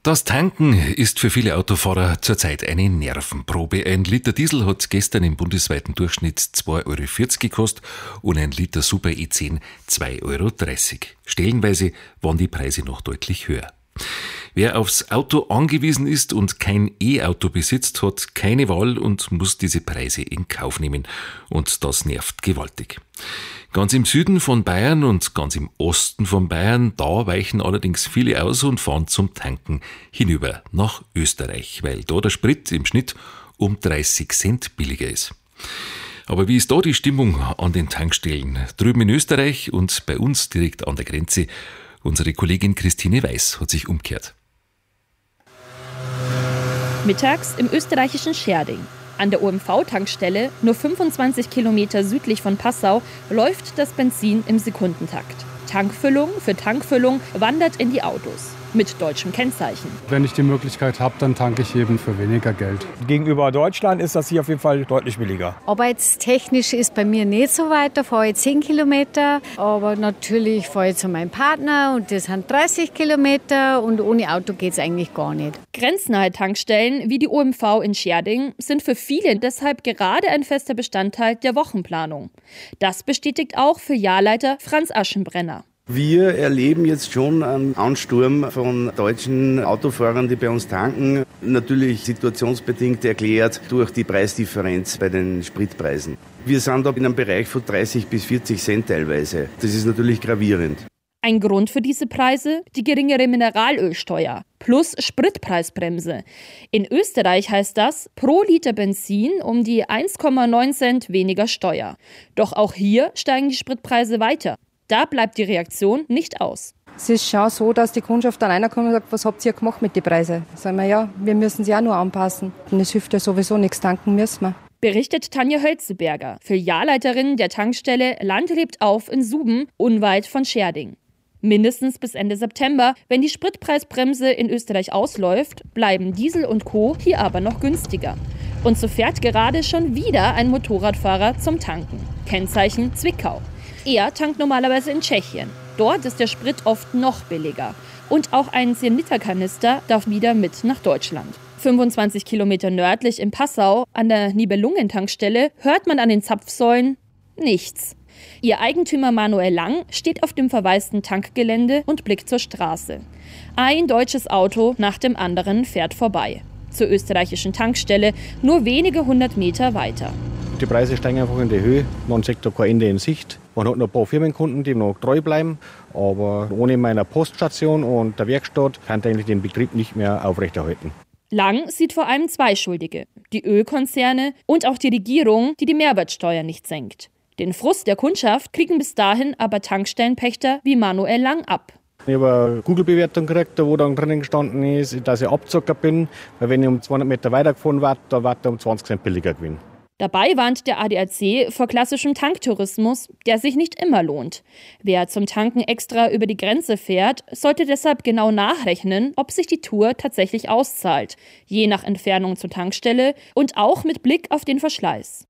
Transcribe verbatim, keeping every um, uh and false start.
Das Tanken ist für viele Autofahrer zurzeit eine Nervenprobe. Ein Liter Diesel hat gestern im bundesweiten Durchschnitt zwei Euro vierzig gekostet und ein Liter Super E zehn zwei Euro dreißig. Stellenweise waren die Preise noch deutlich höher. Wer aufs Auto angewiesen ist und kein E-Auto besitzt, hat keine Wahl und muss diese Preise in Kauf nehmen. Und das nervt gewaltig. Ganz im Süden von Bayern und ganz im Osten von Bayern, da weichen allerdings viele aus und fahren zum Tanken hinüber nach Österreich, weil da der Sprit im Schnitt um dreißig Cent billiger ist. Aber wie ist da die Stimmung an den Tankstellen? Drüben in Österreich und bei uns direkt an der Grenze. Unsere Kollegin Christine Weiß hat sich umgekehrt. Mittags im österreichischen Schärding. An der O M V-Tankstelle, nur fünfundzwanzig Kilometer südlich von Passau, läuft das Benzin im Sekundentakt. Tankfüllung für Tankfüllung wandert in die Autos. Mit deutschem Kennzeichen. Wenn ich die Möglichkeit habe, dann tanke ich eben für weniger Geld. Gegenüber Deutschland ist das hier auf jeden Fall deutlich billiger. Aber jetzt technisch ist bei mir nicht so weit, da fahre ich zehn Kilometer. Aber natürlich fahre ich zu meinem Partner und das sind dreißig Kilometer und ohne Auto geht es eigentlich gar nicht. Grenznahe Tankstellen wie die O M V in Schärding sind für viele deshalb gerade ein fester Bestandteil der Wochenplanung. Das bestätigt auch Filialleiter Franz Aschenbrenner. Wir erleben jetzt schon einen Ansturm von deutschen Autofahrern, die bei uns tanken. Natürlich situationsbedingt erklärt durch die Preisdifferenz bei den Spritpreisen. Wir sind da in einem Bereich von dreißig bis vierzig Cent teilweise. Das ist natürlich gravierend. Ein Grund für diese Preise? Die geringere Mineralölsteuer plus Spritpreisbremse. In Österreich heißt das pro Liter Benzin um die eins Komma neun Cent weniger Steuer. Doch auch hier steigen die Spritpreise weiter. Da bleibt die Reaktion nicht aus. Es ist schon so, dass die Kundschaft dann reinkommt und sagt, was habt ihr gemacht mit den Preisen? Sagen wir, ja, wir müssen sie auch nur anpassen. Und es hilft ja sowieso nichts, tanken müssen wir. Berichtet Tanja Hölzeberger, Filialleiterin der Tankstelle Land lebt auf in Suben, unweit von Schärding. Mindestens bis Ende September, wenn die Spritpreisbremse in Österreich ausläuft, bleiben Diesel und Co. hier aber noch günstiger. Und so fährt gerade schon wieder ein Motorradfahrer zum Tanken. Kennzeichen Zwickau. Er tankt normalerweise in Tschechien. Dort ist der Sprit oft noch billiger. Und auch ein zehn-Liter-Kanister darf wieder mit nach Deutschland. fünfundzwanzig Kilometer nördlich in Passau, an der Nibelungen-Tankstelle, hört man an den Zapfsäulen nichts. Ihr Eigentümer Manuel Lang steht auf dem verwaisten Tankgelände und blickt zur Straße. Ein deutsches Auto nach dem anderen fährt vorbei. Zur österreichischen Tankstelle, nur wenige hundert Meter weiter. Die Preise steigen einfach in die Höhe. Man sieht da kein Ende in Sicht. Man hat noch ein paar Firmenkunden, die noch treu bleiben. Aber ohne meiner Poststation und der Werkstatt kann ich eigentlich den Betrieb nicht mehr aufrechterhalten. Lang sieht vor allem zwei Schuldige. Die Ölkonzerne und auch die Regierung, die die Mehrwertsteuer nicht senkt. Den Frust der Kundschaft kriegen bis dahin aber Tankstellenpächter wie Manuel Lang ab. Ich habe eine Google-Bewertung gekriegt, wo dann drinnen gestanden ist, dass ich Abzocker bin. Weil wenn ich um zweihundert Meter weitergefahren werde, dann wird er um zwanzig Cent billiger gewinnen. Dabei warnt der A D A C vor klassischem Tanktourismus, der sich nicht immer lohnt. Wer zum Tanken extra über die Grenze fährt, sollte deshalb genau nachrechnen, ob sich die Tour tatsächlich auszahlt. Je nach Entfernung zur Tankstelle und auch mit Blick auf den Verschleiß.